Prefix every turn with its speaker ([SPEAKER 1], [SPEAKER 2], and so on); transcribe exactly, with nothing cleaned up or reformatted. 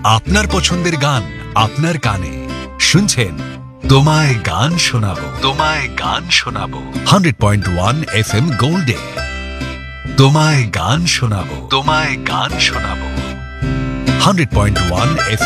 [SPEAKER 1] আপনার পছন্দের গান আপনার কানে শুনছেন তোমায় গান শোনাবো তোমায় গান শোনাবো hundred point one F M গোল্ডে তোমায় গান শোনাবো তোমায় গান শোনাবো হান্ড্রেড পয়েন্ট ওয়ান এফ